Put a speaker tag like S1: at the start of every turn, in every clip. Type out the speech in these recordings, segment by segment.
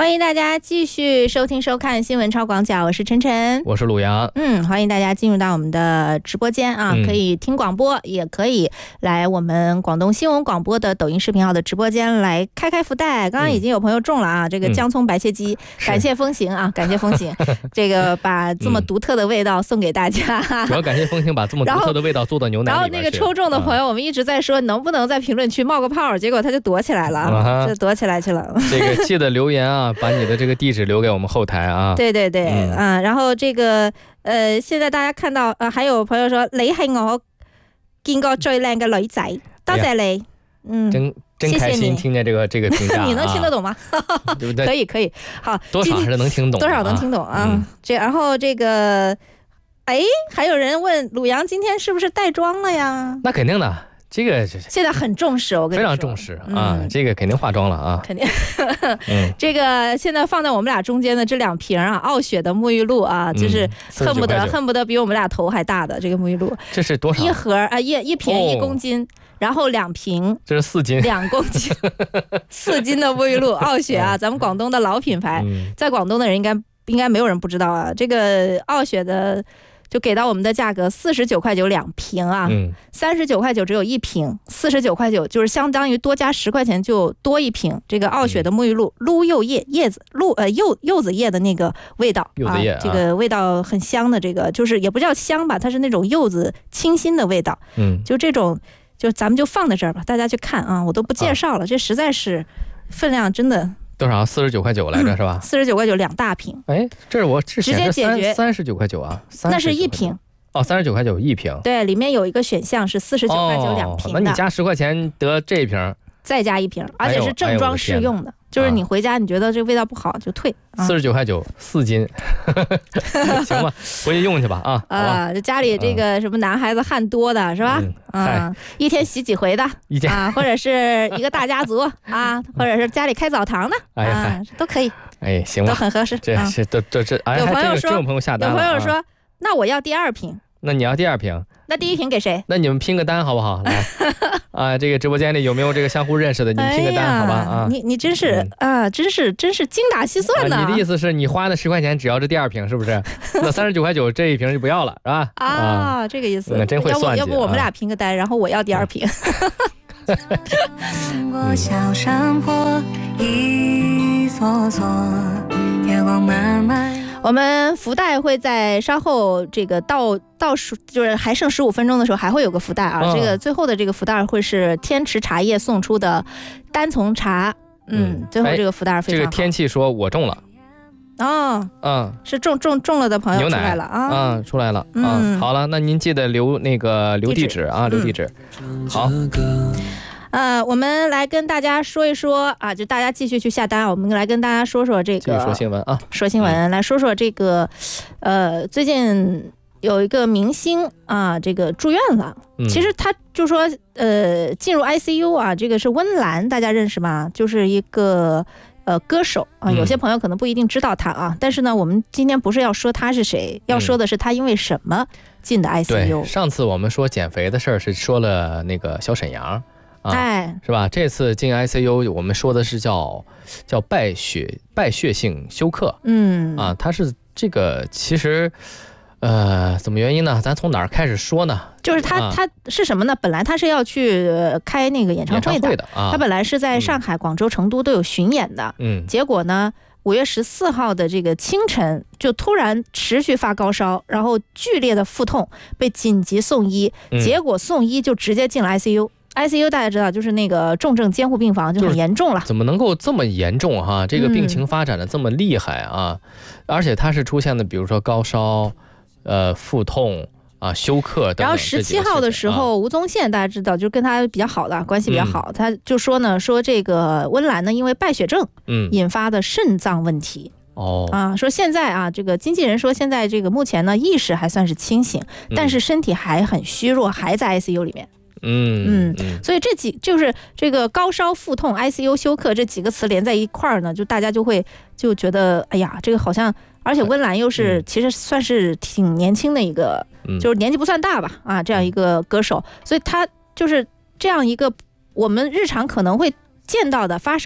S1: 欢迎大家继续收听收看新闻超广角，我是晨晨，
S2: 我是鲁阳。
S1: 欢迎大家进入到我们的直播间啊，可以听广播，也可以来我们广东新闻广播的抖音视频号的直播间来开福袋。刚刚已经有朋友中了啊，这个姜葱白切鸡，感谢风行啊，感谢风行，这个把这么独特的味道送给大家。
S2: 主要感谢风行把这么独特的味道做到牛奶里面去。
S1: 然后那个抽中的朋友，我们一直在说能不能在评论区冒个泡，结果他就躲起来了，就躲起来去了。
S2: 这个记得留言啊。把你的这个地址留给我们后台啊。
S1: 对对对，然后这个现在大家看到还有朋友说你係我見過最靚嘅女仔，多謝你。
S2: 真開心聽見這個評價。
S1: 你能聽得懂嗎？
S2: 對不對？
S1: 可以。好，
S2: 多少還是能聽懂，
S1: 多少能聽懂啊。然後這個還有人問魯陽今天是不是帶妝了呀？
S2: 那肯定的。这个
S1: 现在很重视，我跟你说，
S2: 非常重视啊！这个肯定化妝了啊，
S1: 肯定。这个现在放在我们俩中间的这2瓶啊，傲雪的沐浴露啊，就是恨不得比我们俩头还大的这个沐浴露。
S2: 这是多少？
S1: 一盒啊，一瓶1公斤，然后2瓶，
S2: 这是4斤
S1: ，2公斤，4斤的沐浴露，傲雪啊，咱们广东的老品牌，在广东的人应该没有人不知道啊，这个傲雪的。就给到我们的价格49.9块2瓶啊，39.9块只有1瓶，49.9块就是相当于多加10块钱就多1瓶。这个傲雪的沐浴露，鹿柚叶子柚子叶的那个味道
S2: 啊，
S1: 这个味道很香的，这个就是也不叫香吧，它是那种柚子清新的味道。就这种，就咱们就放在这儿吧，大家去看啊，我都不介绍了，这实在是分量真的。
S2: 多少？49.9块来着是吧
S1: ？49.9块2大瓶。
S2: 这是我直
S1: 接解决
S2: 39.9块啊，
S1: 那是1瓶。
S2: 哦，39.9块1瓶。
S1: 对，里面有一个选项是49.9块2瓶的。
S2: 那你加10块钱得这1瓶，
S1: 再加1瓶，而且是正装适用的。就是你回家你觉得这味道不好就退。
S2: 49.9块4斤，行吧，回去用去吧啊。
S1: 家里这个什么男孩子汗多的是吧？一天洗几回的啊，或者是一个大家族啊，或者是家里开澡堂的啊，都可以。
S2: 行吧，
S1: 都很合适。
S2: 这有朋友说，有朋友下单了。
S1: 有朋友说，那我要第2瓶。
S2: 那你要第2瓶？
S1: 那第1瓶给谁？
S2: 那你们拼个单好不好？来这个直播间里有没有这个相互认识的？你们拼个单好吧？
S1: 你真是真是精打细算的。
S2: 你的意思是你花那10块钱只要这第2瓶是不是？那39.9块这1瓶就不要了是吧？
S1: 这个意思。
S2: 那真会算计。
S1: 要不我们俩拼个单，然后我要第2瓶。小山坡一座座，月光慢慢。我们福袋会在稍后这个倒数，就是还剩15分钟的时候还会有个福袋啊。这个最后的这个福袋会是天池茶叶送出的单丛茶。最后这个福袋非常好。
S2: 这个天气说我中了。是
S1: 中了的朋友出来了啊。
S2: 出来了啊。好了，那您记得留地址啊，留地址。好。
S1: 我们来跟大家说一说啊，就大家继续去下单，我们来跟大家说说这个。
S2: 继续说新闻啊，
S1: 说新闻，来说说这个，最近有一个明星啊，这个住院了。其实他就说，进入 ICU 啊，这个是温岚，大家认识吗？就是一个歌手啊，有些朋友可能不一定知道他啊，但是呢，我们今天不是要说他是谁，要说的是他因为什么进的 ICU。
S2: 对，上次我们说减肥的事儿是说了那个小沈阳。是吧？这次进 ICU 我们说的是叫败血性休克。它是这个其实怎么原因呢？咱从哪儿开始说呢？
S1: 就是他是什么呢？本来他是要去开那个演唱会的他本来是在上海、广州、成都都有巡演的。结果呢，5月14号的这个清晨就突然持续发高烧，然后剧烈的腹痛，被紧急送医，结果送医就直接进了 ICU。ICU 大家知道就是那个重症监护病房，就很严重了。
S2: 怎么能够这么严重哈？这个病情发展的这么厉害啊！而且它是出现的，比如说高烧、腹痛啊、休克等等。
S1: 然后17号的时候，吴宗宪大家知道，就跟他比较好的关系比较好，他就说呢，说这个温岚呢，因为败血症引发的肾脏问题。说现在啊，这个经纪人说现在这个目前呢意识还算是清醒，但是身体还很虚弱，还在 ICU 里面。所以就是这个高烧、腹痛、ICU 休克这几个词连在一块儿呢，就大家就觉得，哎呀，这个好像，而且温岚又是其实算是挺年轻的一个，就是年纪不算大吧，这样一个歌手，所以他就是这样一个我们日常可能会见到的发烧的，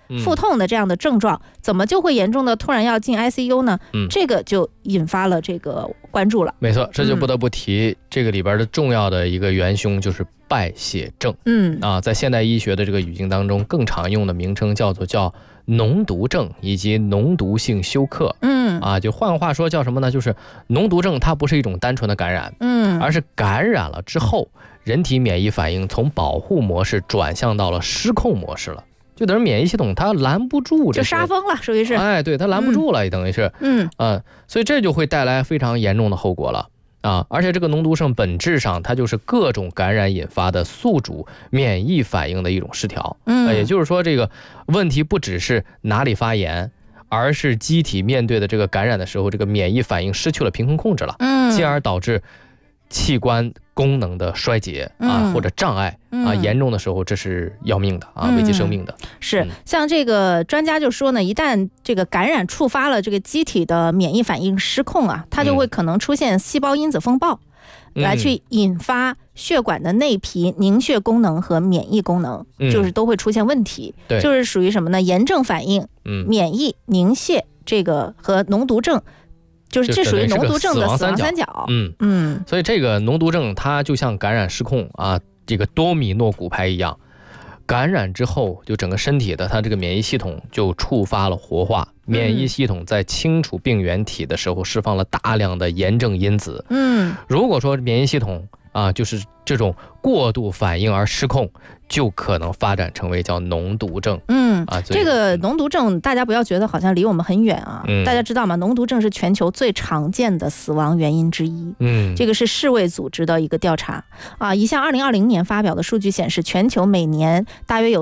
S1: 腹痛的这样的症状，怎么就会严重的突然要进 ICU 呢？这个就引发了这个关注了。
S2: 没错，这就不得不提这个里边的重要的一个元凶就是败血症。在现代医学的这个语境当中，更常用的名称叫脓毒症以及脓毒性休克。就换话说叫什么呢？就是脓毒症它不是一种单纯的感染，而是感染了之后，人体免疫反应从保护模式转向到了失控模式了，就等于免疫系统它拦不住，
S1: 就杀疯了，属于是。
S2: 对，它拦不住了，也等于是。所以这就会带来非常严重的后果了。而且这个脓毒症本质上它就是各种感染引发的宿主免疫反应的一种失调。也就是说这个问题不只是哪里发炎，而是机体面对的这个感染的时候，这个免疫反应失去了平衡控制了，进而导致器官功能的衰竭或者障碍严重的时候这是要命的危及生命的。
S1: 是，像这个专家就说呢，一旦这个感染触发了这个机体的免疫反应失控它就会可能出现细胞因子风暴，来去引发血管的内皮凝血功能和免疫功能，就是都会出现问题。就是属于什么呢？炎症反应、免疫、凝血这个和脓毒症。就是这属于脓毒症的死亡三角。
S2: 所以这个脓毒症它就像感染失控这个多米诺骨牌一样，感染之后就整个身体的它这个免疫系统就触发了活化，免疫系统在清除病原体的时候释放了大量的炎症因子。如果说免疫系统就是这种过度反应而失控，就可能发展成为叫脓毒症。
S1: 这个脓毒症大家不要觉得好像离我们很远大家知道吗？脓毒症是全球最常见的死亡原因之一。这个是世卫组织的一个调查一项2020年发表的数据显示，全球每年大约有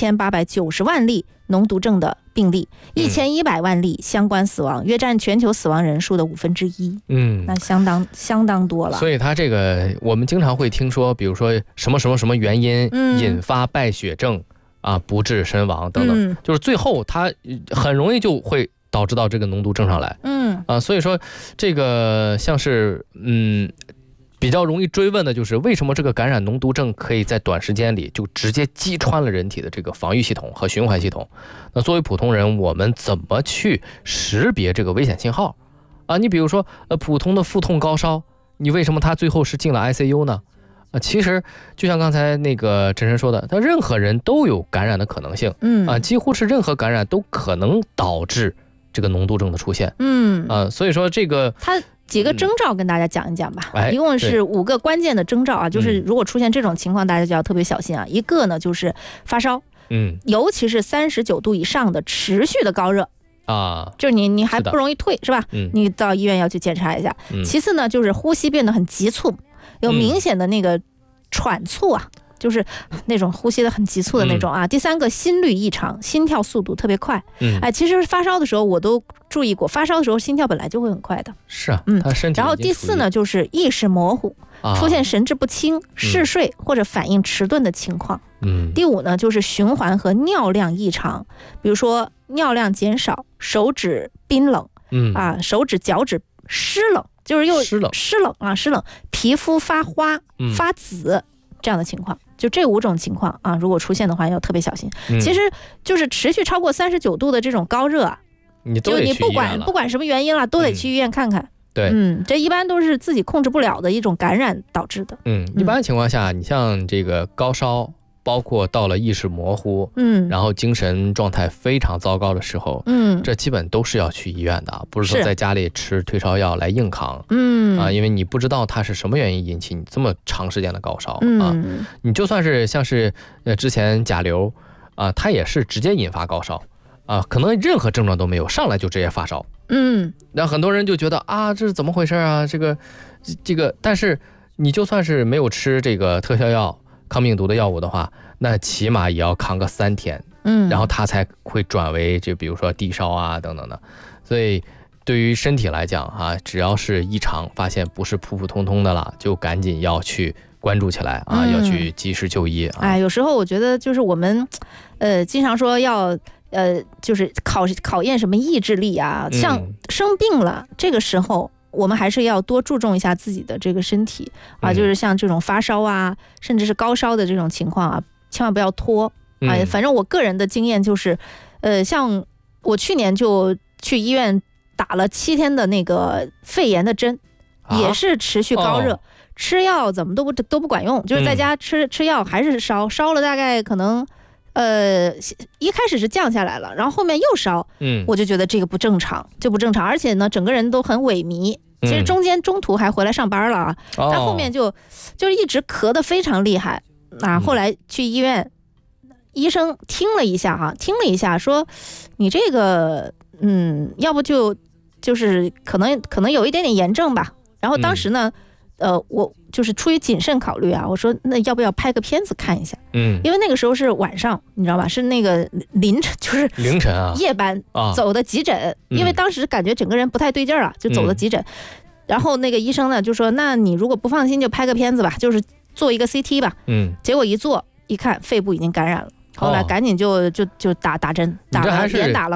S1: 4890万例脓毒症的病例，1100万例相关死亡，约占全球死亡人数的1/5。那相当多了。
S2: 所以它这个我们经常会听说，比如说什么原因引发败血症不治身亡等等，就是最后它很容易就会导致到这个脓毒症上来。所以说这个像是比较容易追问的就是为什么这个感染脓毒症可以在短时间里就直接击穿了人体的这个防御系统和循环系统。那作为普通人，我们怎么去识别这个危险信号你比如说普通的腹痛高烧，你为什么他最后是进了 ICU 呢？其实就像刚才那个陈晨说的，他任何人都有感染的可能性。几乎是任何感染都可能导致这个脓毒症的出现。所以说这个
S1: 他几个征兆跟大家讲一讲吧。一共是5个关键的征兆就是如果出现这种情况，大家就要特别小心一个呢就是发烧，尤其是39度以上的持续的高热就是你还不容易退是吧？你到医院要去检查一下。其次呢就是呼吸变得很急促，有明显的那个喘促就是那种呼吸的很急促的那种第3个心律异常，心跳速度特别快。其实发烧的时候我都注意过，发烧的时候心跳本来就会很快的。
S2: 是他身体。
S1: 然后第4呢就是意识模糊，出现神志不清、嗜睡或者反应迟钝的情况。第5呢就是循环和尿量异常，比如说尿量减少，手指冰冷，手指脚趾湿冷，就是又湿冷，皮肤发花、发紫这样的情况。就这5种情况如果出现的话要特别小心。其实就是持续超过39度的这种高热
S2: 你
S1: 不管什么原因了，都得去医院看看。
S2: 对，
S1: 这一般都是自己控制不了的一种感染导致的。
S2: 一般情况下，你像这个高烧，包括到了意识模糊，然后精神状态非常糟糕的时候，这基本都是要去医院的，不是说在家里吃退烧药来硬扛。因为你不知道它是什么原因引起你这么长时间的高烧你就算是像是之前甲流它也是直接引发高烧可能任何症状都没有，上来就直接发烧。那很多人就觉得这是怎么回事这个，但是你就算是没有吃这个特效药、抗病毒的药物的话，那起码也要扛个3天，然后它才会转为就比如说低烧等等的。所以对于身体来讲只要是异常发现不是普普通通的了，就赶紧要去关注起来要去及时就医
S1: 有时候我觉得就是我们经常说要就是考验什么意志力像生病了这个时候我们还是要多注重一下自己的这个身体就是像这种发烧甚至是高烧的这种情况千万不要拖反正我个人的经验就是像我去年就去医院打了7天的那个肺炎的针，也是持续高热，吃药怎么都不管用，就是在家吃药还是烧了大概可能一开始是降下来了，然后后面又烧，我就觉得这个不正常，而且呢整个人都很萎靡。其实中途还回来上班了啊，但后面就是一直咳得非常厉害啊。后来去医院，医生听了一下说你这个要不就是可能有一点点炎症吧。然后当时呢我就是出于谨慎考虑啊，我说那要不要拍个片子看一下？因为那个时候是晚上，你知道吧？是那个凌晨，就是
S2: 凌晨啊，
S1: 夜班走的急诊，因为当时感觉整个人不太对劲儿啊，就走的急诊。然后那个医生呢就说，那你如果不放心就拍个片子吧，就是做一个 CT 吧。结果一做一看，肺部已经感染了。后来赶紧就打针，连打了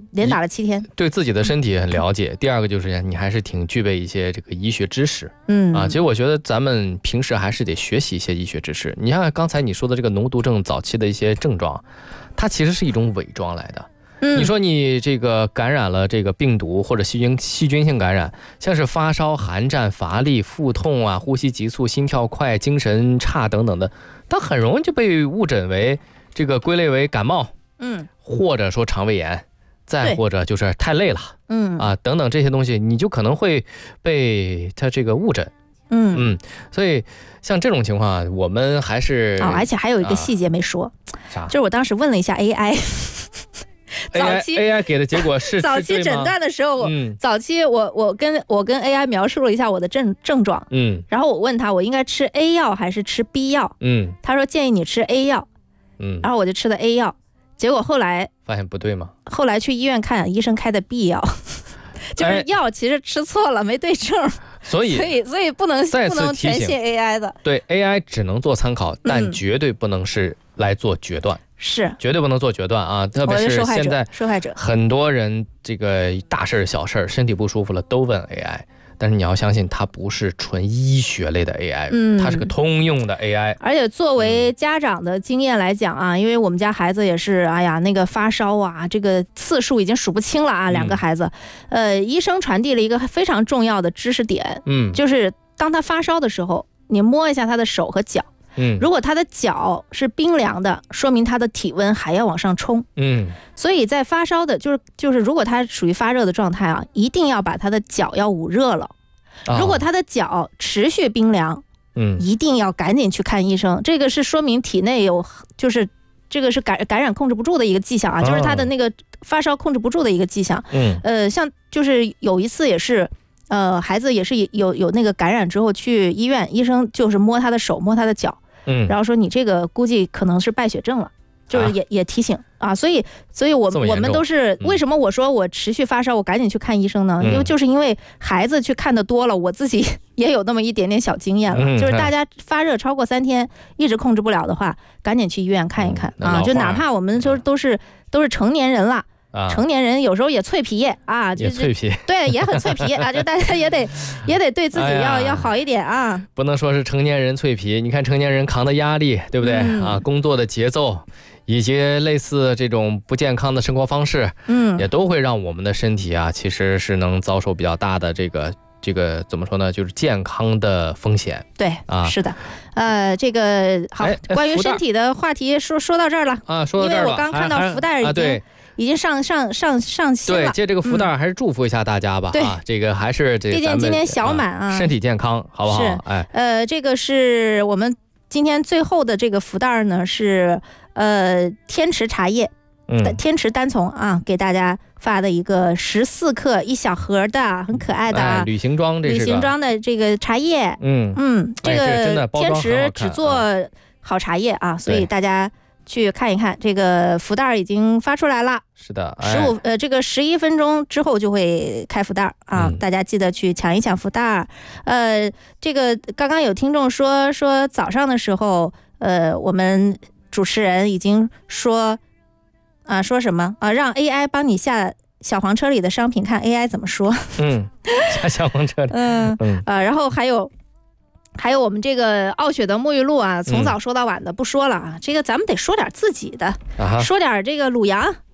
S1: 7天，
S2: 对自己的身体很了解。第二个就是你还是挺具备一些这个医学知识，其实我觉得咱们平时还是得学习一些医学知识。你看刚才你说的这个脓毒症早期的一些症状，它其实是一种伪装来的。你说你这个感染了这个病毒或者细菌性感染，像是发烧、寒战、乏力、腹痛啊、呼吸急促、心跳快、精神差等等的，它很容易就被误诊为这个归类为感冒，或者说肠胃炎，再或者就是太累了，等等这些东西，你就可能会被它这个误诊。所以像这种情况，我们还是
S1: 而且还有一个细节没说，就是我当时问了一下 AI。早期
S2: AI 给的结果是
S1: 早期诊断的时候，早期我跟 AI 描述了一下我的症状，然后我问他我应该吃 A 药还是吃 B 药，他说建议你吃 A 药，然后我就吃的 A 药，结果后来
S2: 发现不对吗？
S1: 后来去医院看，医生开的 B 药，就是药其实吃错了，没对症。所以不能全信 AI 的。
S2: 对 AI 只能做参考，但绝对不能是来做决断，
S1: 是
S2: 绝对不能做决断啊！特别是现在
S1: 受害者
S2: 很多人这个大事小事身体不舒服了都问 AI。但是你要相信它不是纯医学类的 AI，它是个通用的 AI。
S1: 而且作为家长的经验来讲啊，因为我们家孩子也是，哎呀，那个发烧啊，这个次数已经数不清了啊，2个孩子，医生传递了一个非常重要的知识点，就是当他发烧的时候，你摸一下他的手和脚。如果他的脚是冰凉的，说明他的体温还要往上冲。所以在发烧的，就是如果他属于发热的状态啊，一定要把他的脚要捂热了。如果他的脚持续冰凉，一定要赶紧去看医生。这个是说明体内有，就是这个是感染控制不住的一个迹象啊，就是他的那个发烧控制不住的一个迹象。像就是有一次也是。孩子也是有那个感染之后去医院，医生就是摸他的手摸他的脚，然后说你这个估计可能是败血症了，就是也提醒啊，所以我们都是为什么我说我持续发烧我赶紧去看医生呢？因为孩子去看的多了，我自己也有那么一点点小经验了，就是大家发热超过3天一直控制不了的话，赶紧去医院看一看啊，就哪怕我们都是成年人了。成年人有时候也脆皮啊，
S2: 也脆皮，
S1: 对，也很脆皮啊，就大家也得对自己要好一点啊。
S2: 不能说是成年人脆皮，你看成年人扛的压力，对不对啊？工作的节奏，以及类似这种不健康的生活方式，也都会让我们的身体啊，其实是能遭受比较大的这个怎么说呢？就是健康的风险。
S1: 对啊，是的，这个好，关于身体的话题说到这儿了
S2: 啊，说到这儿了，
S1: 因为我刚看到福袋已经上新了。
S2: 对，借这个福袋还是祝福一下大家吧。啊，这个还是这个，
S1: 毕竟今年小满啊，
S2: 身体健康，好不好？
S1: 是，这个是我们今天最后的这个福袋呢，是天池茶叶。天池单丛啊，给大家发的一个14克1小盒的很可爱的
S2: 旅行装，
S1: 旅行装的这个茶叶。这个天池只做好茶叶啊，所以大家去看一看，这个福袋已经发出来了。
S2: 是的
S1: 这个11分钟之后就会开福袋啊，大家记得去抢一抢福袋。这个刚刚有听众说早上的时候，我们主持人已经说什么让 AI 帮你下小黄车里的商品，看 AI 怎么说。
S2: 下小黄车里。
S1: 然后还有我们这个傲雪的沐浴露啊，从早说到晚的不说了啊，这个咱们得说点自己的，说点这个鲁阳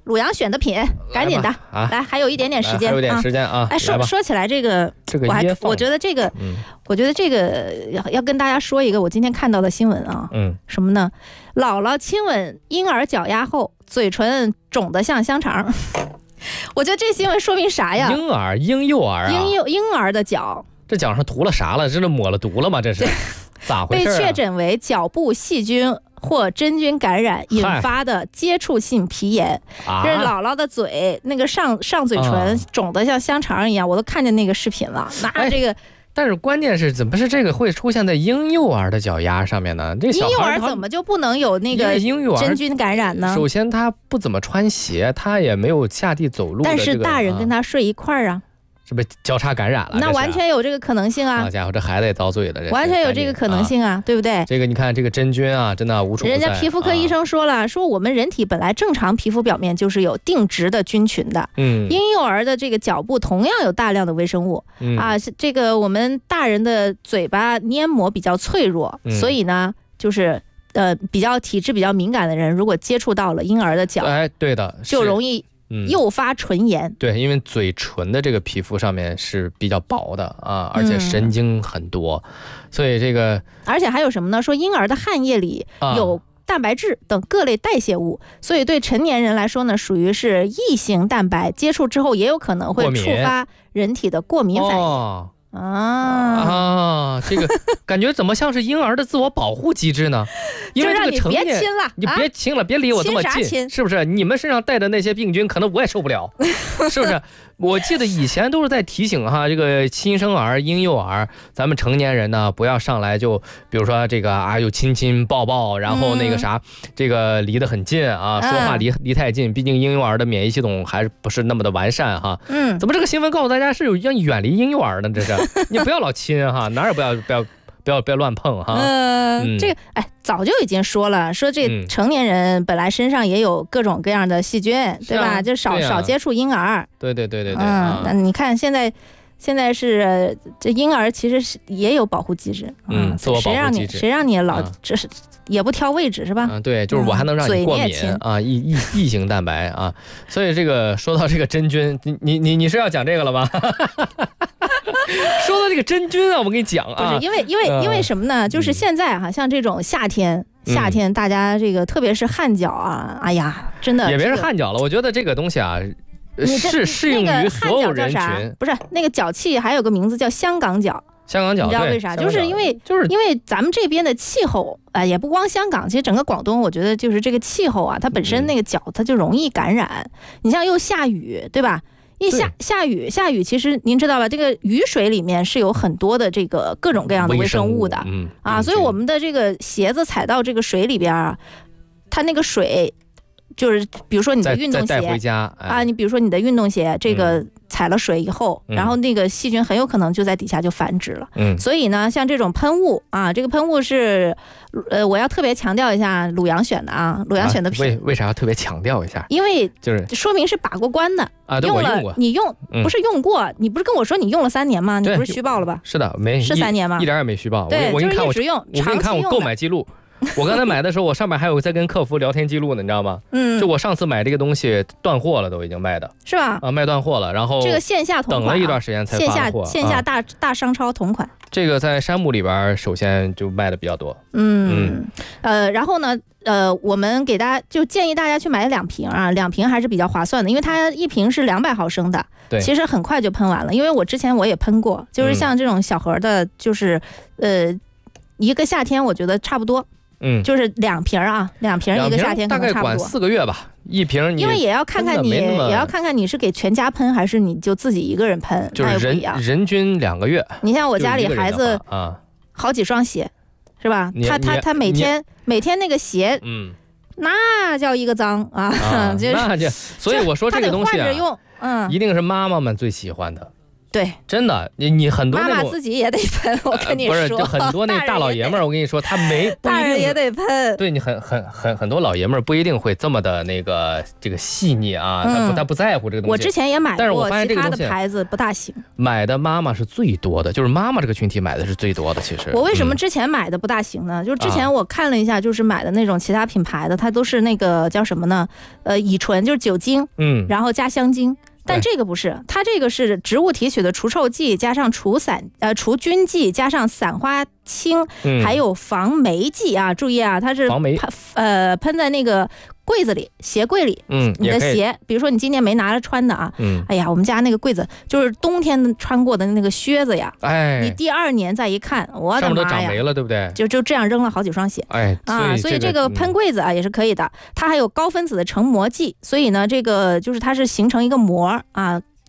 S1: 鲁阳选的品，赶紧的啊！来，还有一点点时间，
S2: 还有点时间啊！
S1: 哎，说起来这个我觉得这个，我觉得这个要跟大家说一个我今天看到的新闻啊，什么呢？姥姥亲吻婴儿脚丫后，嘴唇肿得像香肠。我觉得这新闻说明啥呀？
S2: 婴幼儿啊，
S1: 婴儿的脚，
S2: 这脚上涂了啥了？这是抹了毒了吗？这是咋回事？
S1: 被确诊为脚部细菌或真菌感染引发的接触性皮炎。这是姥姥的嘴那个上嘴唇肿得像香肠一样，我都看见那个视频了。那这个。
S2: 但是关键是怎么是这个会出现在婴幼儿的脚丫上面呢？这
S1: 婴幼儿怎么就不能有那个真菌感染呢？
S2: 首先他不怎么穿鞋，他也没有下地走路的、
S1: 但是大人跟他睡一块儿啊。
S2: 是不是交叉感染了？
S1: 那完全有这个可能性啊！
S2: 好家伙，这孩子也遭罪了，
S1: 完全有这个可能性啊，对不对？
S2: 这个你看，这个真菌啊，真的无处不在。
S1: 人家皮肤科医生说了，说我们人体本来正常皮肤表面就是有定植的菌群的，婴幼儿的这个脚部同样有大量的微生物，这个我们大人的嘴巴黏膜比较脆弱，所以呢，就是比较体质比较敏感的人，如果接触到了婴儿的脚，
S2: 哎，对的，
S1: 就容易。诱发唇炎。
S2: 对，因为嘴唇的这个皮肤上面是比较薄的啊，而且神经很多，所以这个
S1: 而且还有什么呢？说婴儿的汗液里有蛋白质等各类代谢物，所以对成年人来说呢，属于是异型蛋白，接触之后也有可能会触发人体的过敏反应。
S2: 这个感觉怎么像是婴儿的自我保护机制呢？因为这个成年，
S1: 别亲了，
S2: 你别亲了，别离我这么近，是不是？你们身上带的那些病菌，可能我也受不了，是不是？我记得以前都是在提醒哈，这个新生儿、婴幼儿，咱们成年人呢，不要上来就，比如说这个又亲亲抱抱，然后那个啥，这个离得很近啊，说话离太近，毕竟婴幼儿的免疫系统还是不是那么的完善哈。怎么这个新闻告诉大家是有要远离婴幼儿呢？这是你不要老亲哈，哪儿也不要乱碰哈。
S1: 这个早就已经说了，说这成年人本来身上也有各种各样的细菌，对吧？就少接触婴儿。
S2: 对。
S1: 那你看现在是这婴儿其实是也有保护机制，
S2: 自我保护机制。
S1: 谁让你老这是也不挑位置是吧？
S2: 对，就是我还能让你过敏啊，异型蛋白啊。所以这个说到这个真菌，你是要讲这个了吧？说到这个真菌啊，我跟你讲啊，
S1: 不是因为什么呢？就是现在像这种夏天大家这个特别是汗脚啊，哎呀，真的
S2: 也别是汗脚了，我觉得这个东西啊。是适用于所有人群，
S1: 不是那个脚气还有个名字叫香港脚。
S2: 香港脚，
S1: 你知道为啥？就是因为咱们这边的气候也不光香港，其实整个广东，我觉得就是这个气候啊，它本身那个脚它就容易感染。你像又下雨，对吧？一下雨，其实您知道吧？这个雨水里面是有很多的这个各种各样的微生物的，所以我们的这个鞋子踩到这个水里边啊，它那个水。就是比如说你的运动鞋
S2: 带回家
S1: 你比如说你的运动鞋这个踩了水以后，然后那个细菌很有可能就在底下就繁殖了。所以呢，像这种喷雾这个喷雾是我要特别强调一下，鲁阳选的鲁阳选的品。
S2: 为啥要特别强调一下？
S1: 因为
S2: 就是
S1: 说明是把过关的
S2: 用了
S1: 你用不是用过，你不是跟我说你用了3年吗？你不是虚报了吧？
S2: 是的，是
S1: 3年吗？
S2: 一点也没虚报。
S1: 对，就是一直用，
S2: 我给你看我购买记录。我刚才买的时候，我上面还有在跟客服聊天记录呢，你知道吗？就我上次买这个东西断货了，都已经卖的
S1: 是吧？
S2: 卖断货了，然后
S1: 这个线下同款
S2: 等了一段时间才发货，
S1: 线下大商超同款。
S2: 这个在山姆里边首先就卖的比较多。
S1: 然后呢，我们给大家就建议大家去买2瓶2瓶还是比较划算的，因为它1瓶是200毫升的，
S2: 对，
S1: 其实很快就喷完了。因为我之前我也喷过，就是像这种小盒的，就是一个夏天我觉得差不多。就是2瓶2瓶一个夏天可能差不多，大概
S2: 管4个月吧，1瓶
S1: 因为也要看看你是给全家喷还是你就自己一个人喷，
S2: 就是人均2个月。
S1: 你像我家里孩子好几双鞋，是吧？他每天那个鞋，那叫一个脏所
S2: 以我说这个东西
S1: 一定
S2: 是妈妈们最喜欢的。
S1: 对，
S2: 真的，你很多
S1: 妈妈自己也得喷，我跟你说，
S2: 不是，就很多那大老爷们儿，我跟你说，他没
S1: 大人也得喷。
S2: 对，你很多老爷们儿不一定会这么的那个这个细腻啊，他不在乎这个东西。
S1: 我之前也买过，
S2: 但是我发现这个
S1: 其他的牌子不大行。
S2: 买的妈妈是最多的，就是妈妈这个群体买的是最多的。其实
S1: 我为什么之前买的不大行呢？就是之前我看了一下，就是买的那种其他品牌的，它都是那个叫什么呢？乙醇就是酒精，然后加香精。但这个不是，它这个是植物提取的除臭剂，加上除菌剂，加上散花清，还有防霉剂啊！注意啊，它是喷在那个柜子里，鞋柜里，你的鞋，比如说你今年没拿来穿的啊，哎呀，我们家那个柜子就是冬天穿过的那个靴子呀，你第2年再一看，我的妈呀，上面
S2: 都长霉了，对不对？
S1: 就这样扔了好几双鞋，所以这个喷柜子啊也是可以的，它还有高分子的成膜剂，所以呢，这个就是它是形成一个膜啊，